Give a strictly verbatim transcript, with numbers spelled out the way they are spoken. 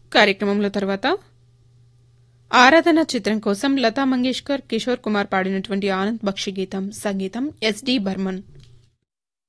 కార్యక్రమంలో తర్వాత ఆరాధన చిత్రం కోసం లతా మంగేష్కర్ కిషోర్ కుమార్ పాడినటువంటి ఆనంద్ బక్షి గీతం సంగీతం ఎస్ డి బర్మన్.